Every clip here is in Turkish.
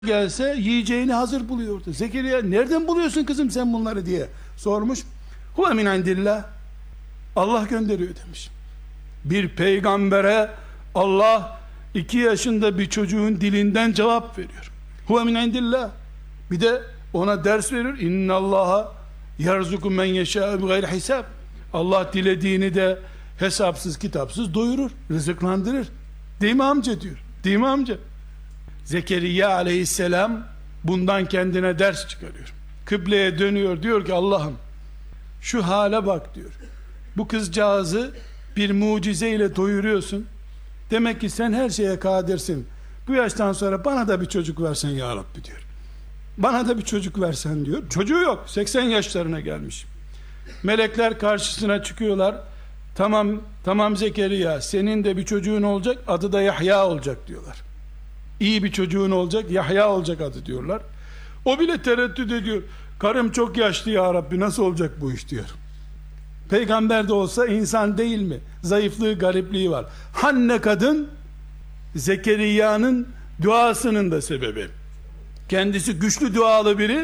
gelse yiyeceğini hazır buluyordu. Zekeriya, nereden buluyorsun kızım sen bunları diye sormuş. Huve min indillah, Allah gönderiyor demiş. Bir peygambere Allah 2 yaşında bir çocuğun dilinden cevap veriyor. Huve min indillah. Bir de ona ders verir. İnnallaha yerzuku men yeşâ bi gayri hisab. Allah dilediğini de hesapsız kitapsız doyurur, rızıklandırır. Değil mi amca diyor. Değil mi amca? Zekeriya aleyhisselam bundan kendine ders çıkarıyor. Kıbleye dönüyor, diyor ki Allah'ım şu hale bak diyor. Bu kızcağızı bir mucizeyle doyuruyorsun. Demek ki sen her şeye kadirsin. Bu yaştan sonra bana da bir çocuk versen ya Rabbi diyor. Bana da bir çocuk versen diyor. Çocuğu yok. 80 yaşlarına gelmiş. Melekler karşısına çıkıyorlar. Tamam Zekeriya, senin de bir çocuğun olacak, adı da Yahya olacak diyorlar. İyi bir çocuğun olacak, Yahya olacak adı diyorlar. O bile tereddüt ediyor. Karım çok yaşlı ya Rabbi, nasıl olacak bu iş diyor. Peygamber de olsa insan değil mi? Zayıflığı, garipliği var. Hanne kadın Zekeriya'nın duasının da sebebi. Kendisi güçlü dualı biri,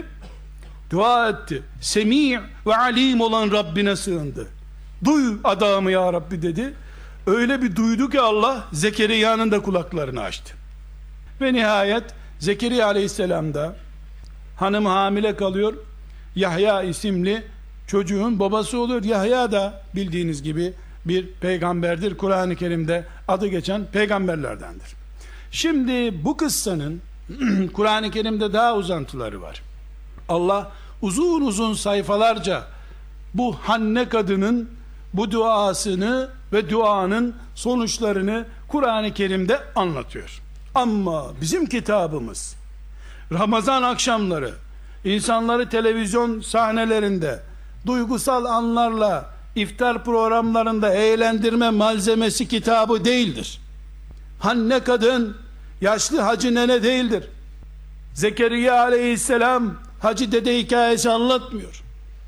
dua etti. Semî ve alim olan Rabbine sığındı. Duy adamı ya Rabbi dedi. Öyle bir duydu ki Allah Zekeriya'nın da kulaklarını açtı. Ve nihayet Zekeriya aleyhisselam da, hanım hamile kalıyor, Yahya isimli çocuğun babası oluyor. Yahya da bildiğiniz gibi bir peygamberdir. Kur'an-ı Kerim'de adı geçen peygamberlerdendir. Şimdi bu kıssanın Kur'an-ı Kerim'de daha uzantıları var. Allah uzun uzun sayfalarca bu Hanne kadının bu duasını ve duanın sonuçlarını Kur'an-ı Kerim'de anlatıyor. Ama bizim kitabımız Ramazan akşamları insanları televizyon sahnelerinde duygusal anlarla iftar programlarında eğlendirme malzemesi kitabı değildir. Hanne kadın yaşlı hacı nene değildir. Zekeriya aleyhisselam hacı dede hikayesi anlatmıyor.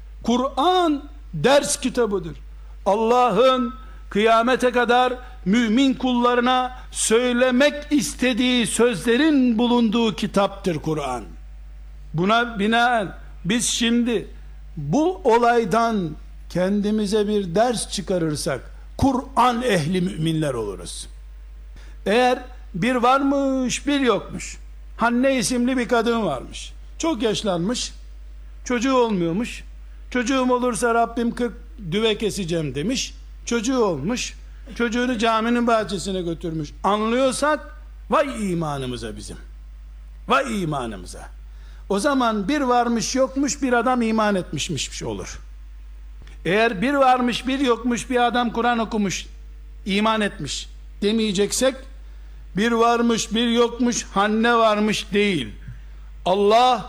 Kur'an ders kitabıdır. Allah'ın kıyamete kadar mümin kullarına söylemek istediği sözlerin bulunduğu kitaptır Kur'an. Buna binaen biz şimdi bu olaydan kendimize bir ders çıkarırsak Kur'an ehli müminler oluruz. Eğer bir varmış bir yokmuş, Hanne isimli bir kadın varmış, çok yaşlanmış, çocuğu olmuyormuş, çocuğum olursa Rabbim 40 düve keseceğim demiş, çocuğu olmuş, çocuğunu caminin bahçesine götürmüş anlıyorsak, vay imanımıza bizim, vay imanımıza. O zaman bir varmış yokmuş bir adam iman etmişmiş olur. Eğer bir varmış bir yokmuş bir adam Kur'an okumuş iman etmiş demeyeceksek, bir varmış bir yokmuş Hanne varmış değil. Allah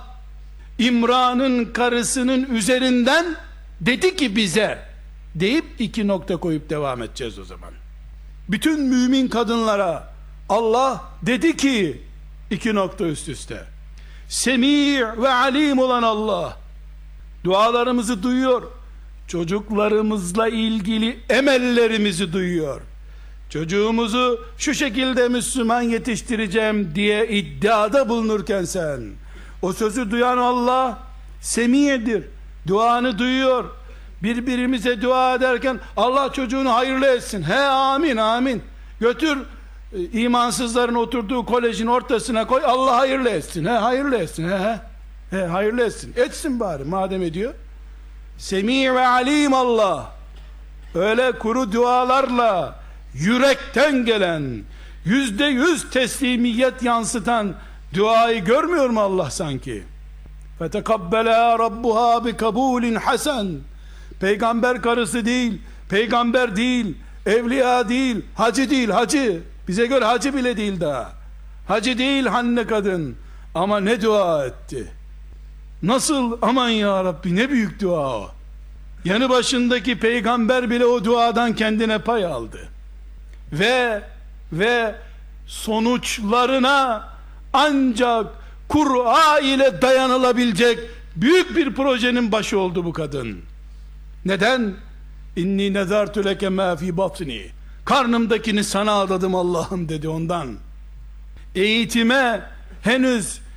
İmran'ın karısının üzerinden dedi ki bize deyip 2 nokta koyup devam edeceğiz o zaman. Bütün mümin kadınlara Allah dedi ki 2 nokta üst üste. Semî ve alim olan Allah dualarımızı duyuyor. Çocuklarımızla ilgili emellerimizi duyuyor. Çocuğumuzu şu şekilde Müslüman yetiştireceğim diye iddiada bulunurken sen, o sözü duyan Allah Semî'dir. Duanı duyuyor. Birbirimize dua ederken Allah çocuğunu hayırlı etsin. He amin amin. Götür imansızların oturduğu kolejin ortasına koy. Allah hayırlı etsin. He hayırlı etsin. He hayırlı etsin. Etsin bari madem ediyor. Semî ve alim Allah. Öyle kuru dualarla yürekten gelen %100 teslimiyet yansıtan duayı görmüyor mu Allah sanki? فَتَقَبَّلَا رَبُّهَا بِكَبُولٍ حَسَنٍ. Peygamber karısı değil, peygamber değil, evliya değil, hacı değil, hacı. Bize göre hacı bile değil daha. Hacı değil Hanne kadın. Ama ne dua etti. Nasıl, aman ya Rabbi, ne büyük dua o. Yanı başındaki peygamber bile o duadan kendine pay aldı. Ve sonuçlarına ancak Kur'an ile dayanılabilecek büyük bir projenin başı oldu bu kadın. Neden? İnni nezartu leke ma fi batni. Karnımdakini sana adadım Allah'ım dedi ondan. Eğitime henüz